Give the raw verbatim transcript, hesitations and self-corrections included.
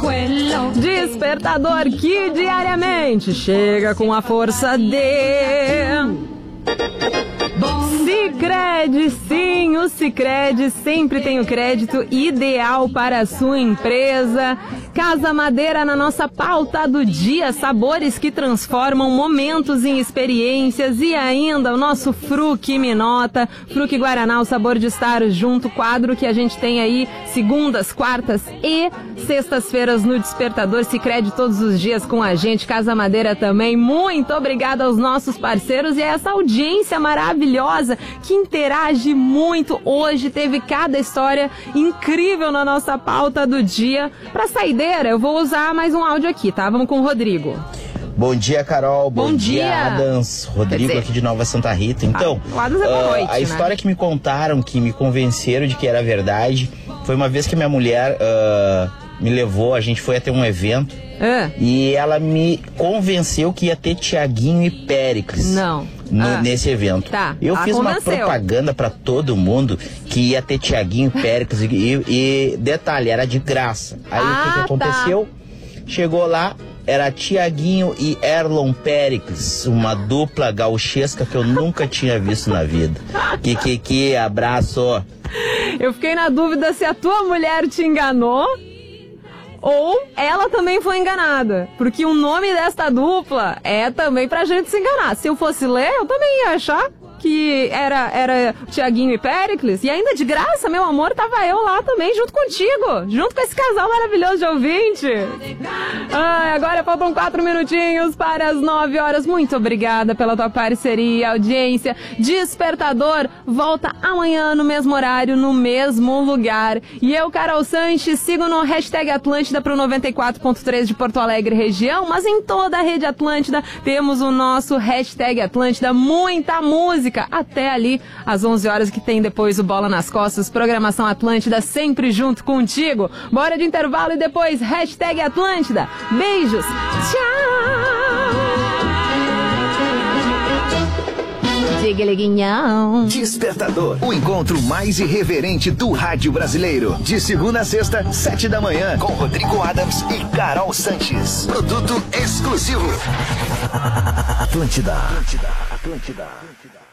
Despertador que diariamente chega com a força de... Sicredi, sim, o Sicredi sempre tem o crédito ideal para a sua empresa. Casa Madeira na nossa pauta do dia, sabores que transformam momentos em experiências, e ainda o nosso Fruque Minota, Fruque Guaraná, o sabor de estar junto, quadro que a gente tem aí segundas, quartas e sextas-feiras no Despertador. Sicredi todos os dias com a gente, Casa Madeira também. Muito obrigada aos nossos parceiros e a essa audiência maravilhosa que interage muito. Hoje teve cada história incrível na nossa pauta do dia. Para saideira, eu vou usar mais um áudio aqui, tá? Vamos com o Rodrigo. Bom dia, Carol. Bom, Bom dia, dia, Adams. Rodrigo dizer, aqui de Nova Santa Rita. Então, ah, o Adams é boa noite, uh, a história, né, que me contaram, que me convenceram de que era verdade, foi uma vez que minha mulher uh, me levou, a gente foi até um evento, ah. e ela me convenceu que ia ter Tiaguinho e Péricles. Não. No, ah. nesse evento. Tá. Eu ah, fiz convenceu. uma propaganda pra todo mundo que ia ter Tiaguinho e Péricles e, e detalhe, era de graça. Aí ah, o que, que aconteceu? Tá. Chegou lá, era Tiaguinho e Erlon Péricles, uma dupla gauchesca que eu nunca tinha visto na vida. Que, que, que, abraço. Eu fiquei na dúvida se a tua mulher te enganou ou ela também foi enganada. Porque o nome desta dupla é também pra gente se enganar. Se eu fosse ler, eu também ia achar que era, era Tiaguinho e Péricles. E ainda de graça, meu amor, tava eu lá também, junto contigo. Junto com esse casal maravilhoso de ouvinte. Ai, agora faltam quatro minutinhos para as nove horas. Muito obrigada pela tua parceria, audiência. Despertador volta amanhã no mesmo horário, no mesmo lugar. E eu, Carol Sanches, sigo no hashtag Atlântida pro noventa e quatro ponto três de Porto Alegre região. Mas em toda a rede Atlântida temos o nosso hashtag Atlântida. Muita música. Até ali, às onze horas, que tem depois o Bola nas Costas, programação Atlântida, sempre junto contigo. Bora de intervalo e depois, hashtag Atlântida. Beijos, tchau! Despertador, o encontro mais irreverente do rádio brasileiro. De segunda a sexta, sete da manhã, com Rodrigo Adams e Carol Sanches. Produto exclusivo. Atlântida. Atlântida. Atlântida. Atlântida.